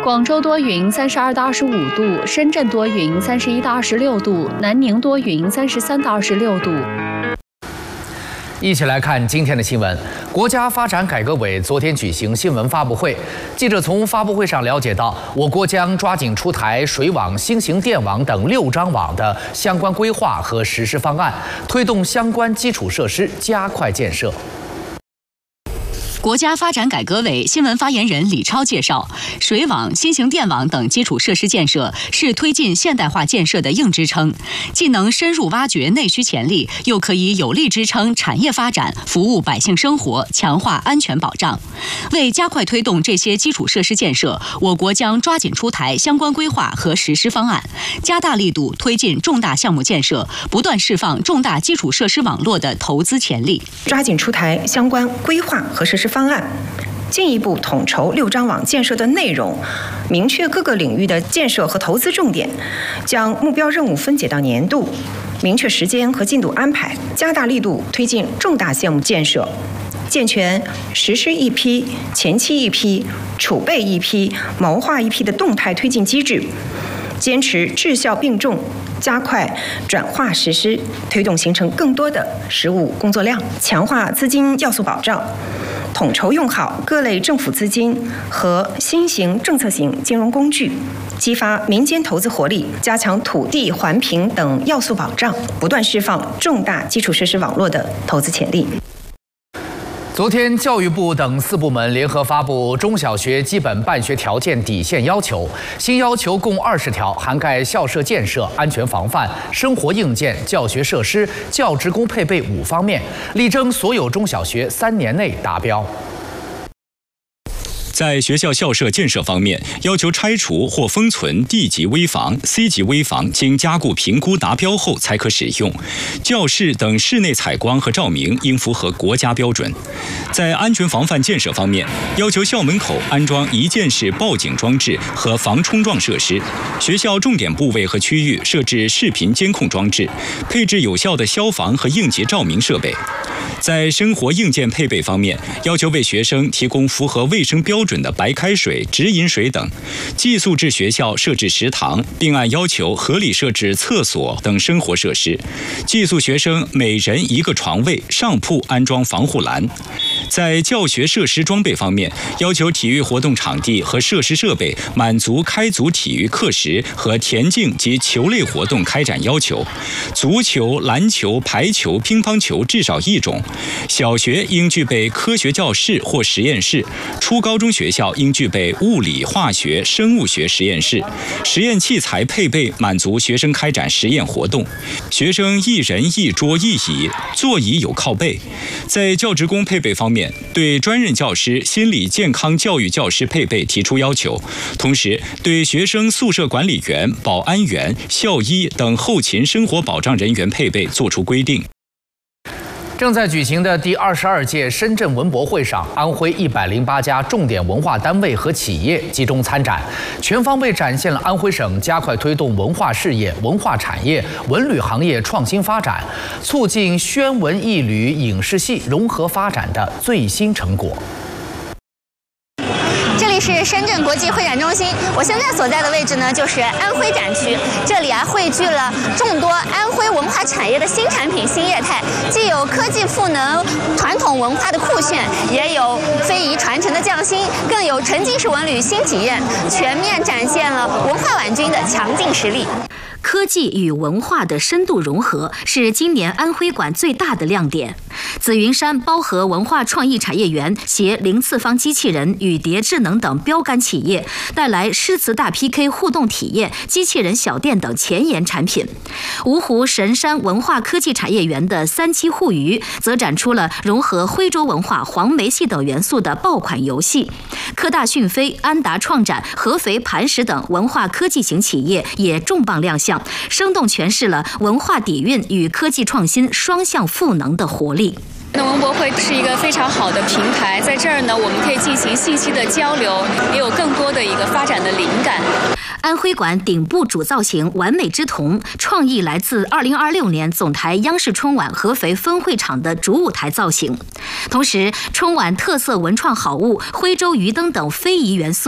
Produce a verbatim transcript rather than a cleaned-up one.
广州多云，三十二到二十五度；深圳多云，三十一到二十六度；南宁多云，三十三到二十六度。 一起来看今天的新闻。国家发展改革委昨天举行新闻发布会，记者从发布会上了解到，我国将抓紧出台水网、新型电网等六张网的相关规划和实施方案，推动相关基础设施加快建设。 国家发展改革委新闻发言人李超介绍，水网、新型电网等基础设施建设是推进现代化建设的硬支撑，既能深入挖掘内需潜力，又可以有力支撑产业发展，服务百姓生活，强化安全保障。为加快推动这些基础设施建设，我国将抓紧出台相关规划和实施方案，加大力度推进重大项目建设，不断释放重大基础设施网络的投资潜力。 抓紧出台相关规划和实施方案，进一步统筹六张网建设的内容，明确各个领域的建设和投资重点，将目标任务分解到年度，明确时间和进度安排，加大力度推进重大项目建设，健全实施一批、前期一批、储备一批、谋划一批的动态推进机制，坚持质效并重，加快转化实施，推动形成更多的实务工作量，强化资金要素保障，统筹用好各类政府资金和新型政策型金融工具，激发民间投资活力，加强土地环评等要素保障，不断释放重大基础设施网络的投资潜力。 昨天，教育部等四部门联合发布中小学基本办学条件底线要求，新要求共二十条，涵盖校舍建设、安全防范、生活硬件、教学设施、教职工配备五方面，力争所有中小学三年内达标。 在学校校舍建设方面，要求拆除或封存 D 级危房、C 级危房，经加固评估达标后才可使用。教室等室内采光和照明应符合国家标准。在安全防范建设方面，要求校门口安装一键式报警装置和防冲撞设施，学校重点部位和区域设置视频监控装置，配置有效的消防和应急照明设备。 在生活硬件配备方面，要求为学生提供符合卫生标准的白开水、直饮水等；寄宿制学校设置食堂，并按要求合理设置厕所等生活设施；寄宿学生每人一个床位，上铺安装防护栏。在教学设施装备方面，要求体育活动场地和设施设备满足开足体育课时和田径及球类活动开展要求，足球、篮球、排球、乒乓球至少一种。 小学应具备科学教室或实验室，初高中学校应具备物理、化学、生物学实验室，实验器材配备满足学生开展实验活动。学生一人一桌一椅，座椅有靠背。在教职工配备方面，对专任教师、心理健康教育教师配备提出要求，同时对学生宿舍管理员、保安员、校医等后勤生活保障人员配备作出规定。 正在举行的第二十二届深圳文博会上，安徽一百零八家重点文化单位和企业集中参展，全方位展现了安徽省加快推动文化事业、文化产业、文旅行业创新发展，促进宣文艺旅影视系融合发展的最新成果。 这里是深圳国际会展中心，我现在所在的位置呢，就是安徽展区。这里啊，汇聚了众多安徽文化产业的新产品、新业态，既有科技赋能传统文化的酷炫，也有非遗传承的匠心，更有沉浸式文旅新体验，全面展现了文化晚军的强劲实力。 科技与文化的深度融合是今年安徽馆最大的亮点。紫云山包河文化创意产业园携零次方机器人、雨蝶智能等标杆企业，带来诗词大 P K 互动体验、机器人小店等前沿产品。芜湖神山文化科技产业园的三七互娱则展出了融合徽州文化、黄梅戏等元素的爆款游戏。科大讯飞、安达创展、合肥磐石等文化科技型企业也重磅亮相。 生动诠释了文化底蕴与科技创新双向赋能的活力。 那文博会是一个非常好的平台，在这儿呢，我们可以进行信息的交流，也有更多的一个发展的灵感。 安徽馆顶部主造型完美之瞳，创意来自二零二六年总台央视春晚合肥分会场的主舞台造型，同时春晚特色文创好物徽州鱼灯等非遗元素。